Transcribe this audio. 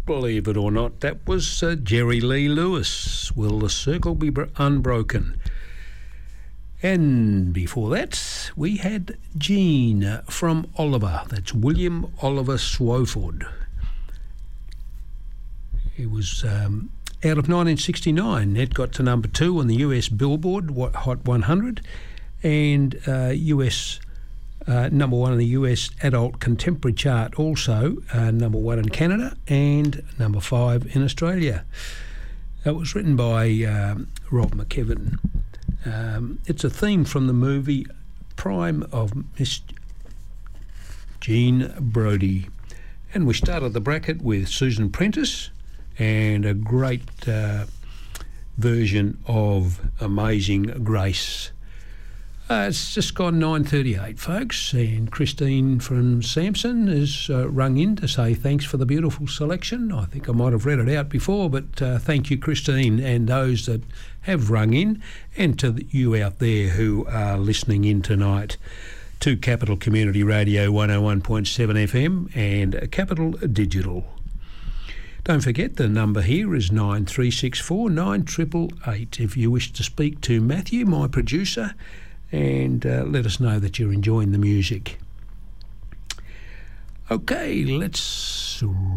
Believe it or not, that was Jerry Lee Lewis. Will the circle be unbroken? And before that, we had Gene from Oliver. That's William Oliver Swofford. It was out of 1969. It got to number 2 on the US Billboard Hot 100 and US number 1 on the US Adult Contemporary chart, also number 1 in Canada and number 5 in Australia. It was written by Rob McKeven. It's a theme from the movie Prime of Miss Jean Brodie. And we started the bracket with Susan Prentice and a great version of Amazing Grace. It's just gone 9:38, folks, and Christine from Samson has rung in to say thanks for the beautiful selection. I think I might have read it out before, but thank you, Christine, and those that have rung in, and to you out there who are listening in tonight to Capital Community Radio 101.7 FM and Capital Digital. Don't forget, the number here is 9364 9888 if you wish to speak to Matthew, my producer, and let us know that you're enjoying the music. Okay, let's